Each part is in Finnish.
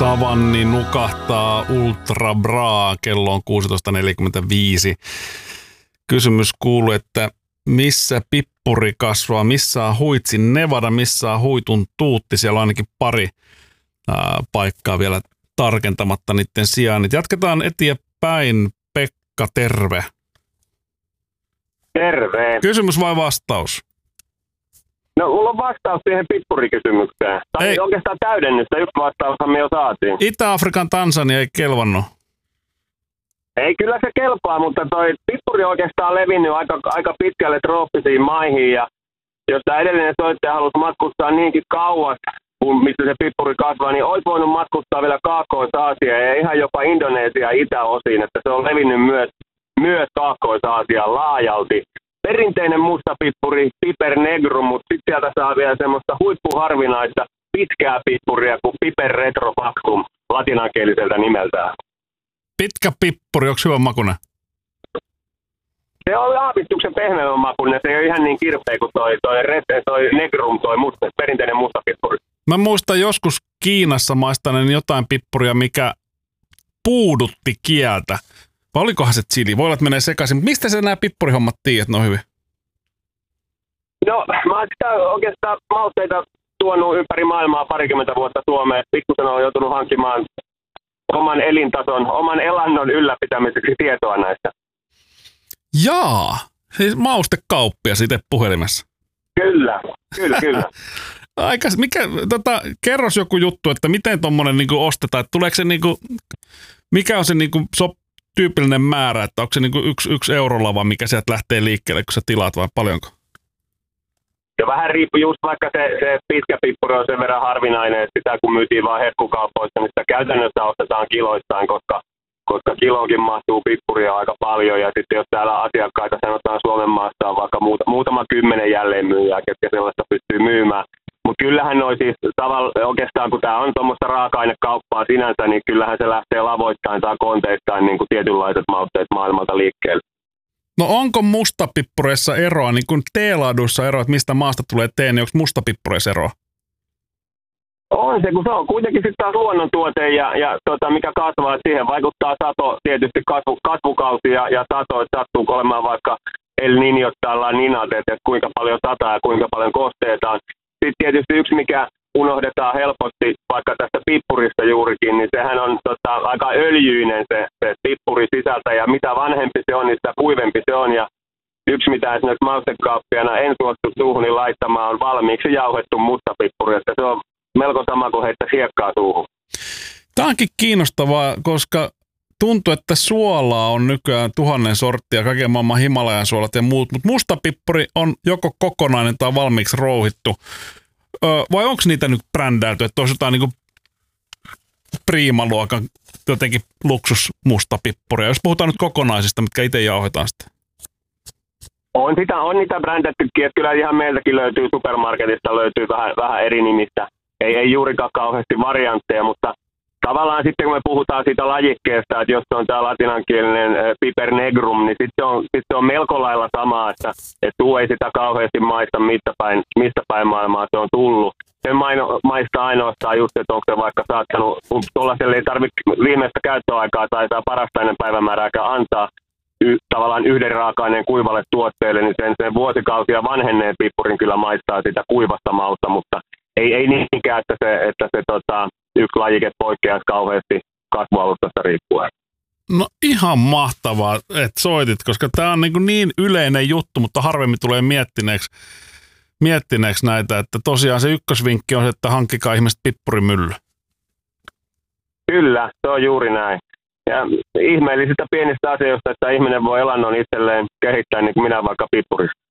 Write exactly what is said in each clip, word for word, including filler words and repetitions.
Savanni nukahtaa Ultra Bra, kello on kuusitoista neljäkymmentäviisi. Kysymys kuuluu, että missä pippuri kasvaa, missä on Huitsin Nevada, missä on Huitun Tuutti. Siellä on ainakin pari ää, paikkaa vielä tarkentamatta niiden sijainnit. Jatketaan eteenpäin. Pekka, terve. Terve. Kysymys vai vastaus? No, mulla on vastaus siihen pippurikysymykseen. Tai ei oikeastaan täydennystä, yksi vastaushan me jo saatiin. Itä-Afrikan Tansania ei kelvannut. Ei, kyllä se kelpaa, mutta toi pippuri oikeastaan on levinnyt aika, aika pitkälle trooppisiin maihin. Ja jos tämä edellinen soittaja halusi matkustaa niinkin kauas, kuin mistä se pippuri kasvaa, niin olisi voinut matkustaa vielä Kaakkois-Aasiaan ja ihan jopa Indonesia itäosiin, että se on levinnyt myös, myös Kaakkois-Aasiaan laajalti. Perinteinen musta pippuri, Piper negrum, mutta sitten sieltä saa vielä semmoista huippuharvinaista pitkää pippuria kuin Piper retrofactum latinankieliseltä nimeltään. Pitkä pippuri, onko hyvä makuinen? Se on aavistuksen pehmeän makuinen, se ei ole ihan niin kirpeä kuin toi, toi, ret, toi negrum, toi musta, perinteinen musta pippuri. Mä muistan joskus Kiinassa maistaneen jotain pippuria, mikä puudutti kieltä. Vai olikohan se chili? Voi olla, että menee sekaisin. Mistä sä nämä pippurihommat tiedät, ne on hyvin? No, mä oon sitä oikeastaan mausteita tuonut ympäri maailmaa parikymmentä vuotta Suomeen. Pikkusen on joutunut hankkimaan oman elintason, oman elannon ylläpitämiseksi tietoa näistä. Jaa, siis maustekauppias itse puhelimessa. Kyllä, kyllä, kyllä. Aika, mikä, tota, kerros joku juttu, että miten tommonen niinku ostetaan, että tuleeko se niinku, mikä on se niinku sop, tyypillinen määrä, että onko se niinku yksi, yksi eurolava, mikä sieltä lähtee liikkeelle, kun sä tilaat vai paljonko? Ja vähän riippuu just vaikka se, se pitkä pippuri on sen verran harvinainen, että sitä kun myytiin vaan herkkukaupoissa, niin sitä käytännössä ostetaan kiloistaan, koska, koska kiloonkin mahtuu pippuria aika paljon. Ja sitten jos täällä asiakkaita sanotaan Suomen maassa on vaikka muuta, muutama kymmenen jälleenmyyjää, ketkä sellaista pystyy myymään. Mutta kyllähän noi siis tavalla, oikeastaan kun tämä on tuommoista raaka-ainekauppaa sinänsä, niin kyllähän se lähtee lavoittain tai konteistaan niin kuin tietynlaiset mausteet maailmalta liikkeelle. No onko mustapippureissa eroa, niin kuin teelaaduissa eroa, että mistä maasta tulee tee, niin onko mustapippureissa eroa? On se, kun se on kuitenkin sitten taas luonnontuote ja, ja tota, mikä kasvaa, että siihen vaikuttaa sato, tietysti kasvu, kasvukausi ja, ja sato, että sattuu olemaan vaikka El Niño tai La Niña, että kuinka paljon sataa ja kuinka paljon kosteetaan. Sitten tietysti yksi, mikä unohdetaan helposti vaikka tästä pippurista juurikin, niin sehän on tota, aika öljyinen se, se pippuri sisältä, ja mitä vanhempi se on, niin sitä kuivempi se on. Ja yksi, mitä esimerkiksi maustekauppiana en suostu suuhuni laittamaan, on valmiiksi jauhettu mustapippuri, että se on melko sama kuin heittää hiekkaa suuhun. Tämä onkin kiinnostavaa, koska tuntuu, että suolaa on nykyään tuhannen sorttia, kaiken maailman Himalajan suolat ja muut, mutta mustapippuri on joko kokonainen tai valmiiksi rouhittu. Öö, vai onko niitä nyt brändäyty, että olisi jotain niin kuin priimaluokan jotenkin luksusmustapippuria, jos puhutaan nyt kokonaisista, mitkä itse jauhetaan sitten? On, sitä, on niitä brändättykin, että kyllä ihan meiltäkin löytyy supermarketista, löytyy vähän, vähän eri nimistä. Ei, ei juurikaan kauheasti variantteja, mutta tavallaan sitten kun me puhutaan siitä lajikkeesta, että jos on tämä latinankielinen Piper negrum, niin sitten se on, sit se on melko lailla sama, että, että tuu ei sitä kauheasti maista, mistä päin, mistä päin maailmaa se on tullut. Se maino, maistaa ainoastaan just, että onko se vaikka saattanut, tuollaiselle ei tarvitse viimeistä käyttöaikaa tai saa parasta ennen päivämäärääkään antaa y, tavallaan yhden raaka-aineen kuivalle tuotteelle, niin sen, sen vuosikausia vanhenneen pippurin kyllä maistaa sitä kuivasta mausta, mutta ei, ei niinkään, että se, että se tota, yksi lajike poikkeaisi kauheasti kasvualustasta riippuen. No ihan mahtavaa, että soitit, koska tämä on niin, niin yleinen juttu, mutta harvemmin tulee miettineeksi, miettineeksi näitä, että tosiaan se ykkösvinkki on se, että hankkikaa ihmiset pippurimylly. Kyllä, se on juuri näin. Ja ihmeellisistä pienistä asioista, että ihminen voi elannon itselleen kehittää niin kuin minä vaikka pippurista.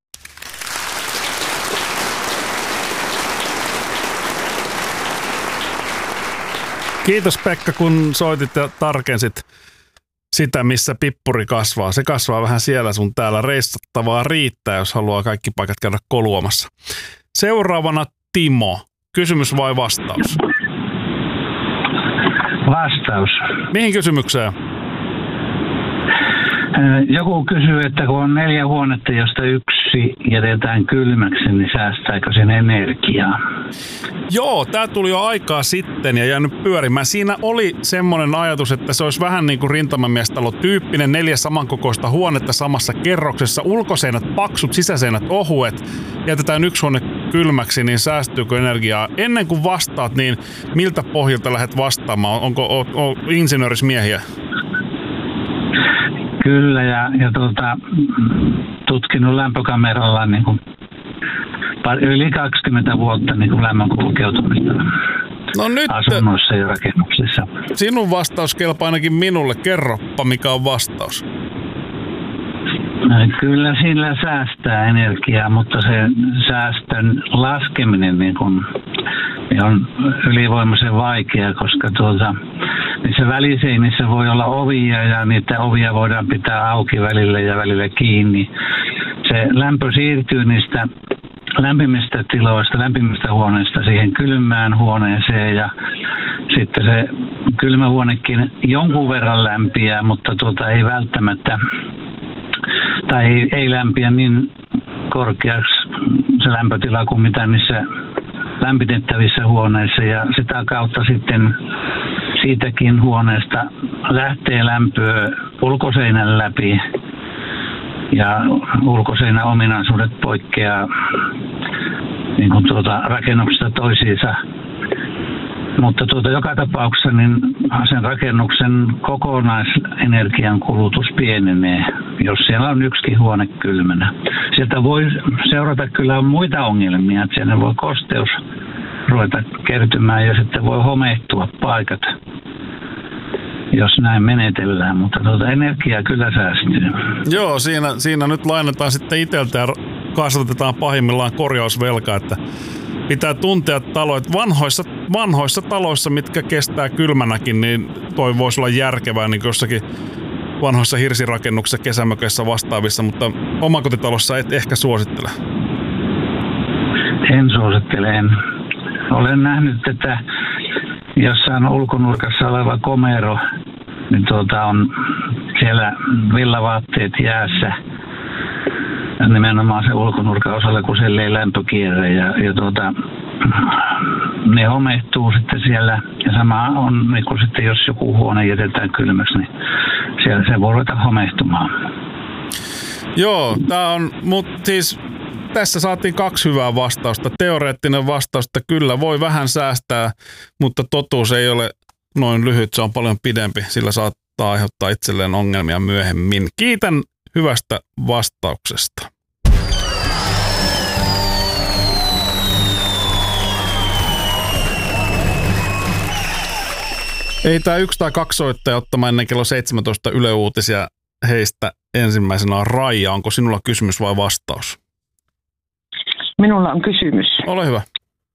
Kiitos Pekka, kun soitit ja tarkensit sitä, missä pippuri kasvaa. Se kasvaa vähän siellä sun täällä. Reissattavaa riittää, jos haluaa kaikki paikat käydä koluamassa. Seuraavana Timo. Kysymys vai vastaus? Vastaus. Mihin kysymykseen? Joku kysyy, että kun on neljä huonetta, josta yksi vuosi jätetään kylmäksi, niin säästääkö sen energiaa? Joo, tämä tuli jo aikaa sitten ja jäänyt pyörimään. Siinä oli semmoinen ajatus, että se olisi vähän niin kuin rintamamiestalo-tyyppinen, neljä samankokoista huonetta samassa kerroksessa, ulkoseinät paksut, sisäseinät ohuet, jätetään yksi huone kylmäksi, niin säästyykö energiaa? Ennen kuin vastaat, niin miltä pohjalta lähdet vastaamaan? Onko o, o, insinöörismiehiä? Kyllä, ja, ja tuota, tutkinut lämpökameralla niin kuin yli kaksikymmentä vuotta niin kuin lämmön kulkeutumista no nyt, asunnoissa ja rakennuksissa. Sinun vastaus kelpaa ainakin minulle. Kerroppa, mikä on vastaus. Kyllä sillä säästää energiaa, mutta se säästön laskeminen niin kuin, on ylivoimaisen vaikea, koska tuota, niissä väliseinissä voi olla ovia ja niitä ovia voidaan pitää auki välillä ja välillä kiinni. Se lämpö siirtyy niistä lämpimistä tiloista, lämpimistä huoneista siihen kylmään huoneeseen ja sitten se kylmä huonekin jonkun verran lämpiää, mutta tuota ei välttämättä tai ei, ei lämpiä niin korkeaksi se lämpötila kuin mitä niissä lämpitettävissä huoneissa ja sitä kautta sitten siitäkin huoneesta lähtee lämpöä ulkoseinän läpi ja ulkoseinän ominaisuudet poikkeaa niin kuin tuota rakennuksesta toisiinsa. Mutta tuota, joka tapauksessa niin sen rakennuksen kokonaisenergian kulutus pienenee, jos siellä on yksikin huone kylmänä. Sieltä voi seurata kyllä muita ongelmia, että siellä voi kosteus ruveta kertymään ja sitten voi homehtua paikat, jos näin menetellään, mutta tuota energiaa kyllä säästyy. Joo, siinä, siinä nyt lainataan sitten itseltä ja kasvatetaan pahimmillaan korjausvelkaa, että pitää tuntea taloja. Vanhoissa, vanhoissa taloissa, mitkä kestää kylmänäkin, niin toi voisi olla järkevää niin jossakin vanhoissa hirsirakennuksissa, kesämökeissä vastaavissa, mutta omakotitalossa et ehkä suosittele. En suosittele. En. Olen nähnyt, että jossain ulkonurkassa oleva komero, niin tuota on siellä villavaatteet jäässä. Nimenomaan se ulkonurkan osalla, kun siellä ei lämpö kierrä ja, ja tuota, ne homehtuu sitten siellä. Ja sama on, niin kun sitten jos joku huone jätetään kylmäksi, niin siellä se voi ruveta homehtumaan. Joo, tää on, mutta siis tässä saatiin kaksi hyvää vastausta. Teoreettinen vastaus, että kyllä voi vähän säästää, mutta totuus ei ole noin lyhyt, se on paljon pidempi, sillä saattaa aiheuttaa itselleen ongelmia myöhemmin. Kiitän hyvästä vastauksesta. Ei tää yksi tai kaksi soittaja ottamaan ennen kello seitsemäntoista Yle Uutisia. Heistä ensimmäisenä on Raija. Onko sinulla kysymys vai vastaus? Minulla on kysymys. Ole hyvä.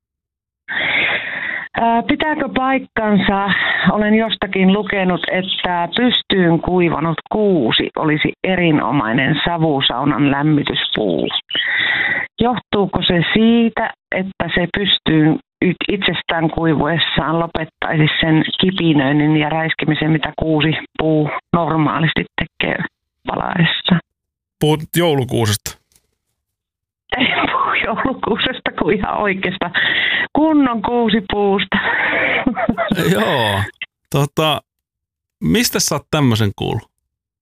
Pitääkö paikkansa, olen jostakin lukenut, että pystyyn kuivanut kuusi olisi erinomainen savusaunan lämmityspuu. Johtuuko se siitä, että se pystyyn itsestään kuivuessaan lopettaisi sen kipinöinnin ja räiskimisen, mitä kuusi puu normaalisti tekee palaessa? Puhut joulukuusesta. Ei puhu joulukuusesta kuin ihan oikeasta kunnon kuusipuusta. Joo. Tota, mistä sä oot tämmöisen kuullut?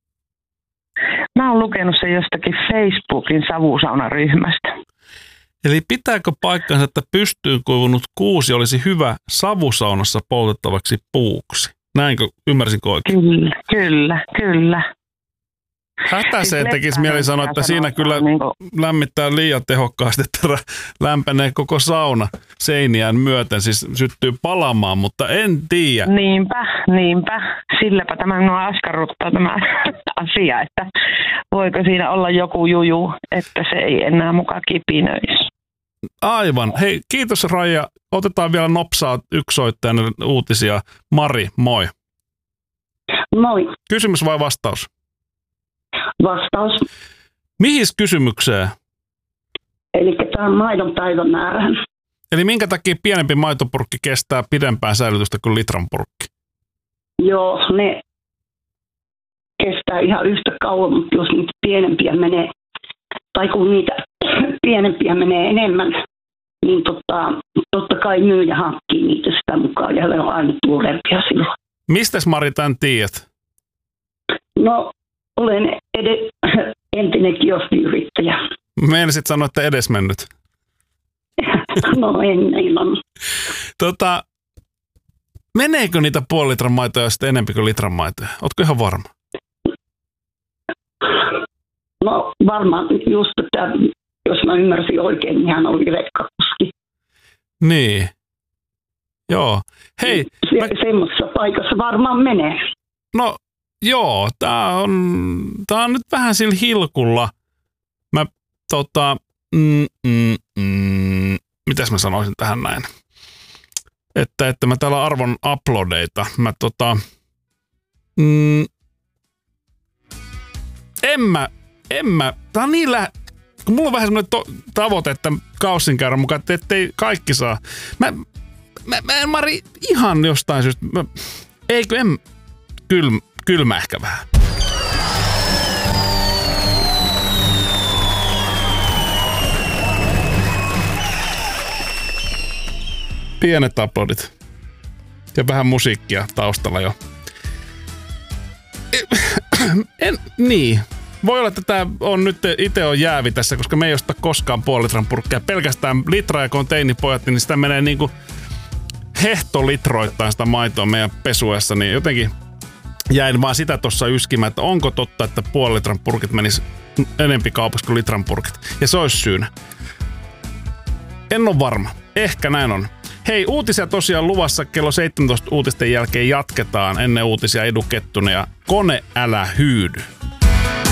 Mä oon lukenut sen jostakin Facebookin savusaunaryhmästä. Eli pitääkö paikkansa, että pystyyn kuivunut kuusi olisi hyvä savusaunassa poltettavaksi puuksi? Näinkö, ymmärsinkö oikein? Kyllä, kyllä, kyllä. Hätäseen tekisi mieli sanoa, että siinä kyllä niin kuin lämmittää liian tehokkaasti, että lämpenee koko sauna seiniään myöten, siis syttyy palamaan, mutta en tiedä. Niinpä, niinpä. Silläpä tämä minua askarruttaa tämä asia, että voiko siinä olla joku juju, että se ei enää mukaan kipinöisi. Aivan. Hei, kiitos Raija. Otetaan vielä nopsaa yksi soittajan uutisia. Mari, moi. Moi. Kysymys vai vastaus? Vastaus. Mihin kysymykseen? Eli tämä maidon päivämäärään. Eli minkä takia pienempi maitopurkki kestää pidempään säilytystä kuin litran purkki? Joo, ne kestää ihan yhtä kauan, mutta jos niitä pienempiä menee tai kun niitä pienempiä menee enemmän, niin totta, totta kai myyjä hankkii niitä sitä mukaan ja ne on aina tuorempia silloin. Mistäs Mari tämän tiedät? No, olen ed- entinen kioskiyrittäjä. Meinasit sanoa, että edesmennyt. No en ilman. Tota, meneekö niitä puoli litran maitoja sitten enemmän kuin litran maitoja? Ootko ihan varma? No varmaan just, että jos mä ymmärsin oikein, niin hän oli rekkakuski. Niin. Joo. Hei. Se, mä... Semmoisessa paikassa varmaan menee. No joo, tää on, tää on nyt vähän sillä hilkulla. Mä tota, mm, mm, mm, mitäs mä sanoisin tähän näin? Että, että mä täällä arvon uploadeita. Mä tota, mm, en mä, en mä, tää on niin lä... Kun mulla on vähän semmoinen to- tavoite, että kaussin käydä mukaan, että ettei kaikki saa. Mä, mä, mä en Mari ihan jostain syystä, mä, eikö en, kyl, kylmä ehkä vähän. Pienet aplodit. Ja vähän musiikkia taustalla jo. En, niin. Voi olla, että tämä on nyt itse on jäävi tässä, koska me ei osta koskaan puoli litran purkkia. Pelkästään litra ja konteinipojat, niin sitä menee niinku hehtolitroittain sitä maitoa meidän pesuessa, niin jotenkin jäin vaan sitä tuossa yskimään, että onko totta, että puoli litran purkit menis enempi kaupaksi kuin litran purkit. Ja se olisi syynä. En ole varma. Ehkä näin on. Hei, uutisia tosiaan luvassa kello seitsemäntoista uutisten jälkeen jatketaan. Ennen uutisia Edu Kettunen ja Kone älä hyydy.